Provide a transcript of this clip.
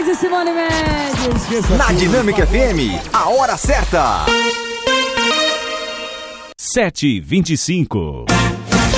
e Simone Mendes. Na Dinâmica FM, a hora certa. 7h25.